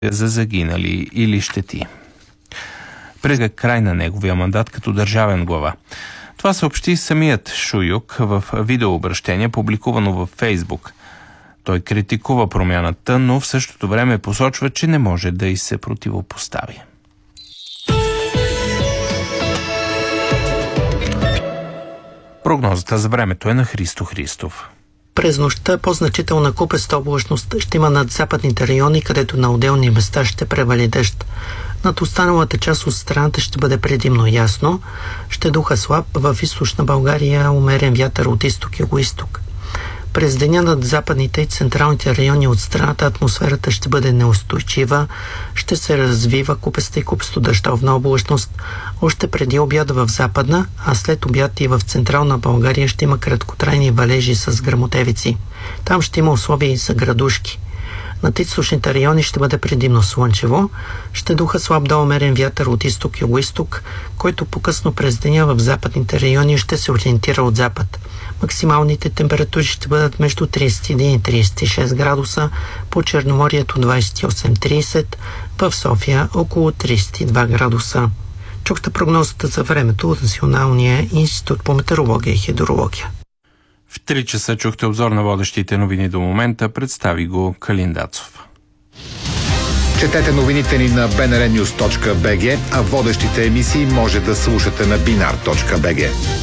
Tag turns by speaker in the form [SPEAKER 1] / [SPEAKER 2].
[SPEAKER 1] за загинали или щети. Преди край на неговия мандат като държавен глава. Това съобщи самият Шуюк в видеообращение, публикувано във Фейсбук. Той критикува промяната, но в същото време посочва, че не може да й се противопостави. Прогнозата за времето е на Христо Христов.
[SPEAKER 2] През нощта по-значителна купеста облачност ще има над западните райони, където на отделни места ще превали дъжд. Над останалата част от страната ще бъде предимно ясно. Ще духа слаб, в източна България умерен вятър от изток и югоизток. През деня над западните и централните райони от страната атмосферата ще бъде неустойчива, ще се развива купеста и купесто-дъждовна облачност. Още преди обяд в западна, а след обяд и в централна България ще има краткотрайни валежи с гръмотевици. Там ще има условия и за градушки. Над източните райони ще бъде предимно слънчево, ще духа слаб до умерен вятър от изток и югоизток, който по-късно през деня в западните райони ще се ориентира от запад. Максималните температури ще бъдат между 31 и 36 градуса, по Черноморието 28-30, в София около 32 градуса. Чухте прогнозата за времето от Националния институт по метеорология и хидрология.
[SPEAKER 1] В 3 часа чухте обзор на водещите новини до момента. Представи го Калин Дацов.
[SPEAKER 3] Четете новините ни на bnrnews.bg, а водещите емисии може да слушате на binar.bg.